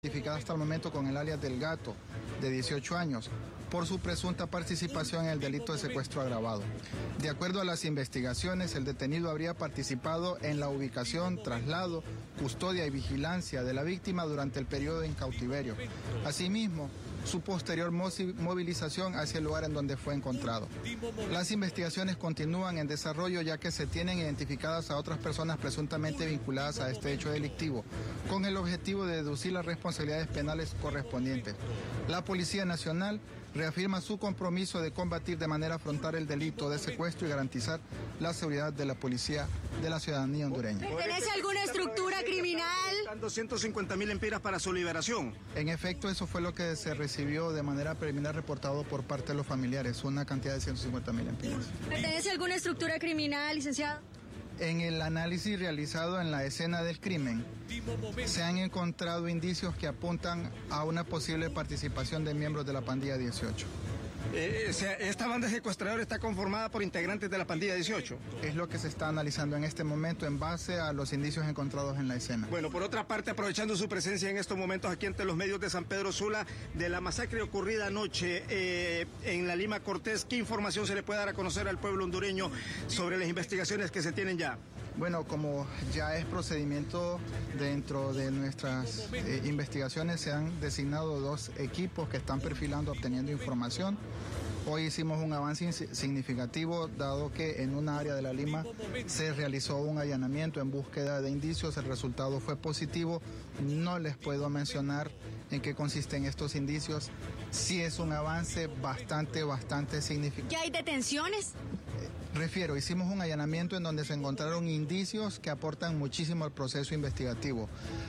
identificada hasta el momento con el alias del Gato, de 18 años, por su presunta participación en el delito de secuestro agravado. De acuerdo a las investigaciones, el detenido habría participado en la ubicación, traslado, custodia y vigilancia de la víctima durante el periodo en cautiverio. Asimismo, su posterior movilización hacia el lugar en donde fue encontrado. Las investigaciones continúan en desarrollo, ya que se tienen identificadas a otras personas presuntamente vinculadas a este hecho delictivo, con el objetivo de deducir las responsabilidades penales correspondientes. La Policía Nacional reafirma su compromiso de combatir de manera frontal el delito de secuestro y garantizar la seguridad de la policía de la ciudadanía hondureña. ¿Pertenece a alguna estructura criminal? 250.000 lempiras para su liberación. En efecto, eso fue lo que se recibió de manera preliminar reportado por parte de los familiares, una cantidad de 150.000 lempiras. ¿Pertenece a alguna estructura criminal, licenciado? En el análisis realizado en la escena del crimen, se han encontrado indicios que apuntan a una posible participación de miembros de la pandilla 18. Esta banda de secuestradores está conformada por integrantes de la pandilla 18. Es lo que se está analizando en este momento en base a los indicios encontrados en la escena. Bueno, por otra parte, aprovechando su presencia en estos momentos aquí ante los medios de San Pedro Sula, de la masacre ocurrida anoche en la Lima Cortés, ¿qué información se le puede dar a conocer al pueblo hondureño sobre las investigaciones que se tienen ya? Bueno, como ya es procedimiento dentro de nuestras investigaciones, se han designado 2 equipos que están perfilando, obteniendo información. Hoy hicimos un avance significativo, dado que en una área de la Lima se realizó un allanamiento en búsqueda de indicios. El resultado fue positivo. No les puedo mencionar en qué consisten estos indicios. Sí es un avance bastante significativo. ¿Ya hay detenciones? Refiero, hicimos un allanamiento en donde se encontraron indicios que aportan muchísimo al proceso investigativo.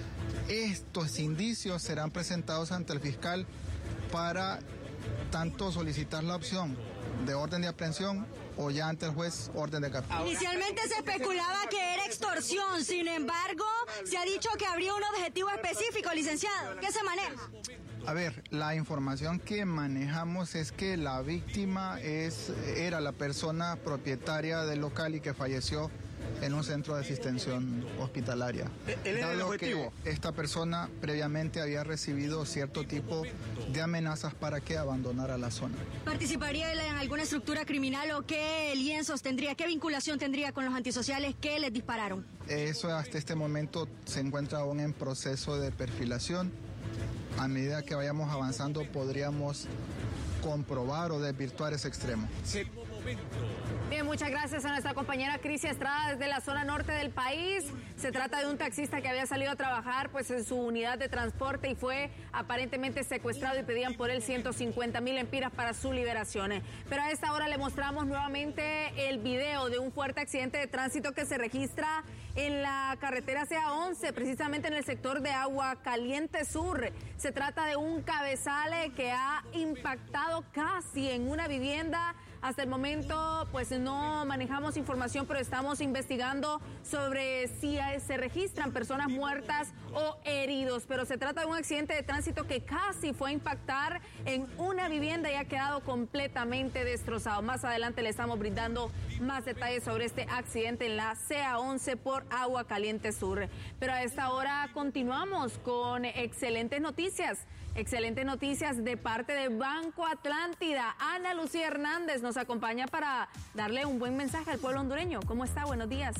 Estos indicios serán presentados ante el fiscal para tanto solicitar la opción de orden de aprehensión o ya ante el juez orden de captura. Inicialmente se especulaba que era extorsión, sin embargo, se ha dicho que habría un objetivo específico, licenciado. ¿Qué se maneja? A ver, la información que manejamos es que la víctima era la persona propietaria del local y que falleció en un centro de asistencia hospitalaria. ¿Él era el objetivo? Que esta persona previamente había recibido cierto tipo de amenazas para que abandonara la zona. ¿Participaría en alguna estructura criminal o qué lienzos tendría, qué vinculación tendría con los antisociales que les dispararon? Eso hasta este momento se encuentra aún en proceso de perfilación. A medida que vayamos avanzando podríamos comprobar o desvirtuar ese extremo. Sí. Bien, muchas gracias a nuestra compañera Crisia Estrada desde la zona norte del país. Se trata de un taxista que había salido a trabajar pues en su unidad de transporte y fue aparentemente secuestrado y pedían por él 150.000 lempiras para su liberación. Pero a esta hora le mostramos nuevamente el video de un fuerte accidente de tránsito que se registra en la carretera CA11, precisamente en el sector de Agua Caliente Sur. Se trata de un cabezal que ha impactado casi en una vivienda. Hasta el momento, pues no manejamos información, pero estamos investigando sobre si se registran personas muertas o heridos. Pero se trata de un accidente de tránsito que casi fue a impactar en una vivienda y ha quedado completamente destrozado. Más adelante le estamos brindando más detalles sobre este accidente en la CA11 por Agua Caliente Sur. Pero a esta hora continuamos con excelentes noticias. Excelentes noticias de parte de Banco Atlántida. Ana Lucía Hernández nos acompaña para darle un buen mensaje al pueblo hondureño. ¿Cómo está? Buenos días.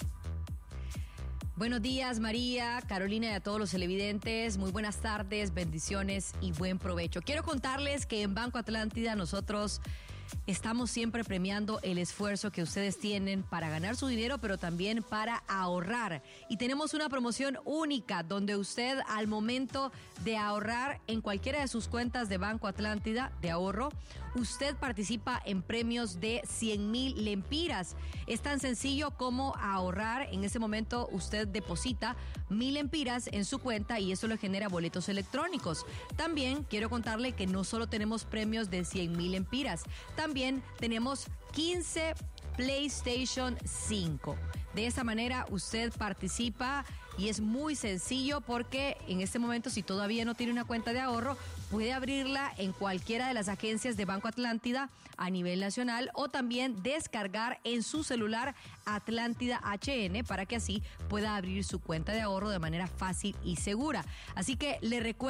Buenos días, María, Carolina y a todos los televidentes. Muy buenas tardes, bendiciones y buen provecho. Quiero contarles que en Banco Atlántida nosotros estamos siempre premiando el esfuerzo que ustedes tienen para ganar su dinero, pero también para ahorrar. Y tenemos una promoción única donde usted, al momento de ahorrar en cualquiera de sus cuentas de Banco Atlántida de ahorro, usted participa en premios de 100.000 lempiras. Es tan sencillo como ahorrar. En ese momento usted deposita 1,000 lempiras en su cuenta y eso le genera boletos electrónicos. También quiero contarle que no solo tenemos premios de 100,000 lempiras, también tenemos 15 PlayStation 5. De esa manera usted participa y es muy sencillo porque en este momento, si todavía no tiene una cuenta de ahorro, puede abrirla en cualquiera de las agencias de Banco Atlántida a nivel nacional o también descargar en su celular Atlántida HN para que así pueda abrir su cuenta de ahorro de manera fácil y segura. Así que le recuerdo